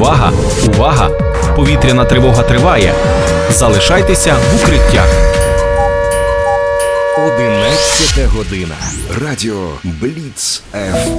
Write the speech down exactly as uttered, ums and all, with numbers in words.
Увага! Увага! Повітряна тривога триває. Залишайтеся в укриттях. Одинадцята година. Радіо Бліц еф.